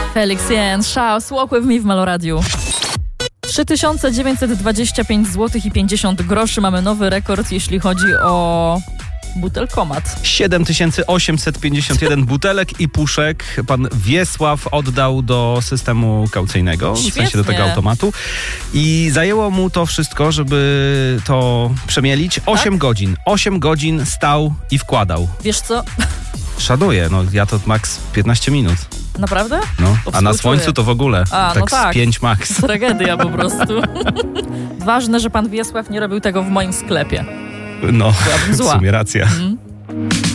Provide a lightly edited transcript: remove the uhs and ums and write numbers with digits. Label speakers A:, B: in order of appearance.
A: Felix Jen, Shouse, Walk With Me w Meloradiu. 3925 zł i 50 groszy. Mamy nowy rekord, jeśli chodzi o butelkomat.
B: 7851 butelek i puszek pan Wiesław oddał do systemu kaucyjnego, w sensie do tego automatu. I zajęło mu to wszystko, żeby to przemielić. 8 godzin. 8 godzin stał i wkładał.
A: Wiesz co?
B: Szanuję, no ja to max 15 minut.
A: Naprawdę?
B: No, a na słońcu to w ogóle. Tak. Z 5 max.
A: Tragedia po prostu. Ważne, że pan Wiesław nie robił tego w moim sklepie.
B: No, w sumie racja.